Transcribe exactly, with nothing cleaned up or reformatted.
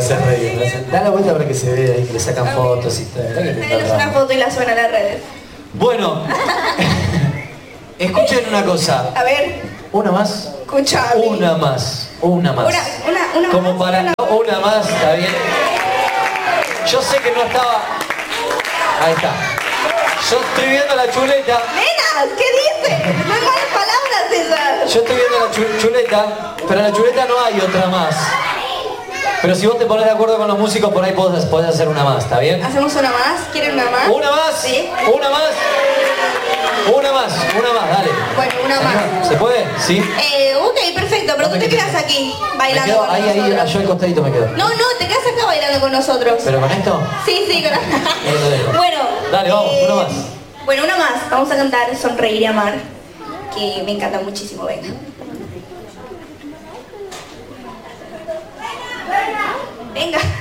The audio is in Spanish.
hace reír, me hace... Da la vuelta para que se vea ahí, que le sacan okay. fotos y todo. Háganos una foto y la suena a las redes. Bueno, escuchen una cosa. A ver. Una más. Escuchame. Una más. Una más. Una, una, una Como más, para... Una... una más, está bien. Yo sé que no estaba... Ahí está. Yo estoy viendo la chuleta. Nenas, ¿qué dices? No hay malas palabras esas. Yo estoy viendo la chu chuleta, pero en la chuleta no hay otra más. Pero si vos te pones de acuerdo con los músicos, por ahí podés, podés hacer una más, ¿está bien? ¿Hacemos una más? ¿Quieren una más? ¿Una más? Sí. ¿Una más? Una más, una más, dale. Bueno, una más. ¿Se puede? ¿Sí? Eh, ok, perfecto, pero no tú te quedas aquí bailando me quedo, con ahí, nosotros. Ahí, yo al costadito me quedo. No, no, te quedas acá bailando con nosotros. ¿Pero con esto? Sí, sí, con esto. Bueno. Dale, vamos, eh, una más. Bueno, una más. Vamos a cantar Sonreír y Amar, que me encanta muchísimo, venga. Venga.